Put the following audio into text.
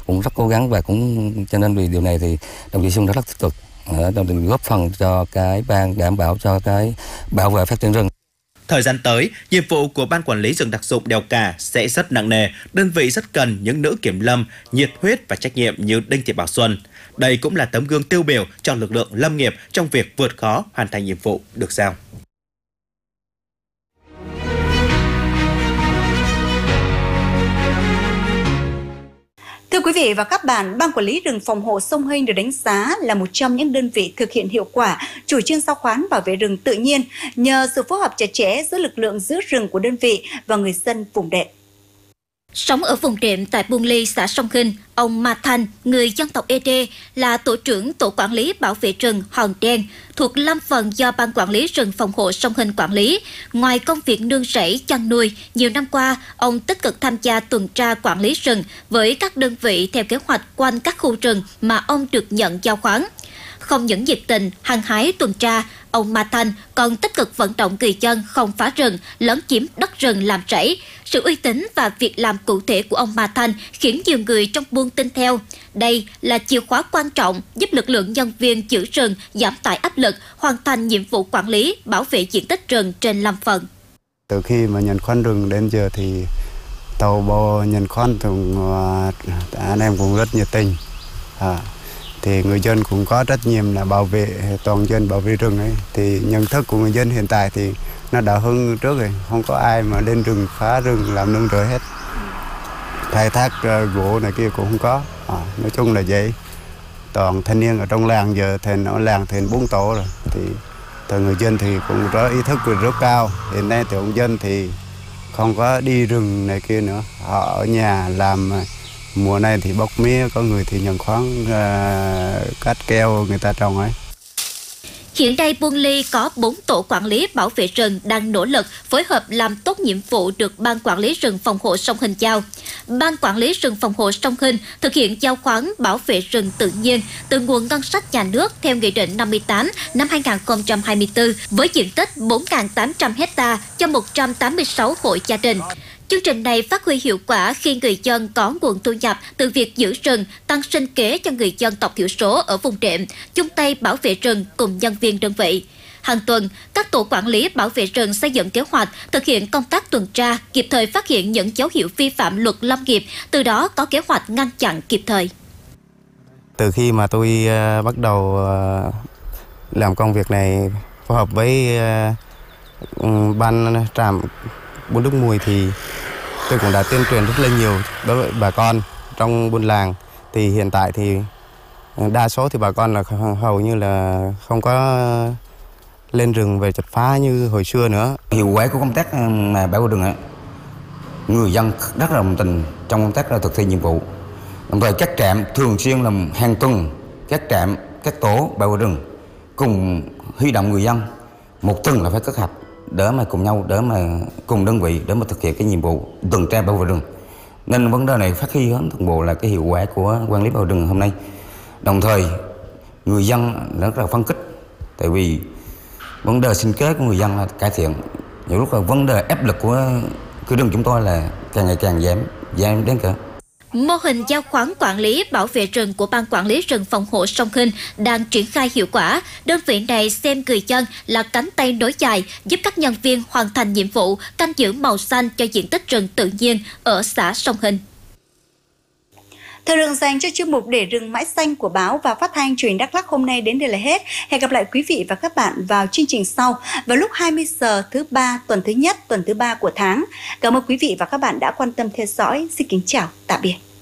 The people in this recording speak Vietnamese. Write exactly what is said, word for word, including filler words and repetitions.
cũng rất cố gắng, và cũng cho nên vì điều này thì đồng chí Xuân rất tích cực trong góp phần cho cái ban đảm bảo cho cái bảo vệ phát triển rừng. Thời gian tới, nhiệm vụ của Ban Quản lý rừng đặc dụng Đèo Cả sẽ rất nặng nề. Đơn vị rất cần những nữ kiểm lâm nhiệt huyết và trách nhiệm như Đinh Thị Bảo Xuân. Đây cũng là tấm gương tiêu biểu cho lực lượng lâm nghiệp trong việc vượt khó hoàn thành nhiệm vụ được giao. Thưa quý vị và các bạn, Ban Quản lý rừng phòng hộ Sông Hinh được đánh giá là một trong những đơn vị thực hiện hiệu quả chủ trương giao khoán bảo vệ rừng tự nhiên nhờ sự phối hợp chặt chẽ giữa lực lượng giữ rừng của đơn vị và người dân vùng đệm. Sống ở vùng đệm tại Buôn Ly, xã Sông Hinh, ông Ma Thanh, người dân tộc Ê Đê, là tổ trưởng tổ quản lý bảo vệ rừng Hòn Đen, thuộc lâm phần do Ban Quản lý rừng phòng hộ Sông Hinh quản lý. Ngoài công việc nương rẫy, chăn nuôi, nhiều năm qua, ông tích cực tham gia tuần tra quản lý rừng với các đơn vị theo kế hoạch quanh các khu rừng mà ông được nhận giao khoán. Không những nhiệt tình, hăng hái tuần tra, ông Ma Thanh còn tích cực vận động người dân không phá rừng, lấn chiếm đất rừng làm rẫy. Sự uy tín và việc làm cụ thể của ông Ma Thanh khiến nhiều người trong buôn tin theo. Đây là chìa khóa quan trọng giúp lực lượng nhân viên giữ rừng giảm tải áp lực, hoàn thành nhiệm vụ quản lý, bảo vệ diện tích rừng trên lâm phần. Từ khi mà nhận khoán rừng đến giờ thì tàu bò nhận khoán thì anh em cũng rất nhiệt tình. À, thì người dân cũng có trách nhiệm là bảo vệ toàn dân, bảo vệ rừng ấy. Thì nhận thức của người dân hiện tại thì nó đã hơn trước rồi, không có ai mà lên rừng phá rừng làm nương rẫy hết, khai thác gỗ này kia cũng không có. À, nói chung là vậy. Toàn thanh niên ở trong làng giờ thành ở làng thành bốn tổ rồi, thì từ người dân thì cũng có ý thức rất cao. Hiện nay thì ông dân thì không có đi rừng này kia nữa, họ ở nhà làm. Mùa này thì bóc mía, có người thì nhận khoán uh, cát keo người ta trồng ấy. Hiện nay Buôn Ly có bốn tổ quản lý bảo vệ rừng đang nỗ lực phối hợp làm tốt nhiệm vụ được Ban Quản lý rừng phòng hộ Sông Hinh giao. Ban Quản lý rừng phòng hộ Sông Hinh thực hiện giao khoán bảo vệ rừng tự nhiên từ nguồn ngân sách nhà nước theo Nghị định năm mươi tám năm hai nghìn không trăm hai mươi tư với diện tích bốn nghìn tám trăm hecta cho một trăm tám mươi sáu hộ gia đình. Chương trình này phát huy hiệu quả khi người dân có nguồn thu nhập từ việc giữ rừng, tăng sinh kế cho người dân tộc thiểu số ở vùng đệm, chung tay bảo vệ rừng cùng nhân viên đơn vị. Hàng tuần, các tổ quản lý bảo vệ rừng xây dựng kế hoạch, thực hiện công tác tuần tra, kịp thời phát hiện những dấu hiệu vi phạm luật lâm nghiệp, từ đó có kế hoạch ngăn chặn kịp thời. Từ khi mà tôi uh, bắt đầu uh, làm công việc này phối hợp với uh, ban trạm Buôn Đức Mùi thì tôi cũng đã tuyên truyền rất là nhiều đối với bà con trong buôn làng. Thì hiện tại thì đa số thì bà con là hầu như là không có lên rừng về chặt phá như hồi xưa nữa. Hiệu quả của công tác mà bảo vệ rừng ấy, người dân rất là đồng tình trong công tác thực thi nhiệm vụ. Đồng thời các trạm thường xuyên làm hàng tuần, các trạm, các tổ bảo vệ rừng cùng huy động người dân một tuần là phải kết hợp để mà cùng nhau, để mà cùng đơn vị để mà thực hiện cái nhiệm vụ tuần tra bảo vệ rừng. Nên vấn đề này phát huy hết toàn bộ là cái hiệu quả của quản lý bảo vệ rừng hôm nay. Đồng thời người dân rất là phấn khích, tại vì vấn đề sinh kế của người dân là cải thiện. Nhiều lúc là vấn đề áp lực của cái rừng chúng tôi là càng ngày càng giảm, giảm đến cả. Mô hình giao khoán quản lý bảo vệ rừng của Ban Quản lý rừng phòng hộ Sông Hinh đang triển khai hiệu quả. Đơn vị này xem người dân là cánh tay nối dài, giúp các nhân viên hoàn thành nhiệm vụ canh giữ màu xanh cho diện tích rừng tự nhiên ở xã Sông Hinh. Thời lượng dành cho chuyên mục Để rừng mãi xanh của báo và phát thanh truyền Đắk Lắk hôm nay đến đây là hết. Hẹn gặp lại quý vị và các bạn vào chương trình sau vào lúc hai mươi giờ thứ ba tuần thứ nhất, tuần thứ ba của tháng. Cảm ơn quý vị và các bạn đã quan tâm theo dõi. Xin kính chào, tạm biệt.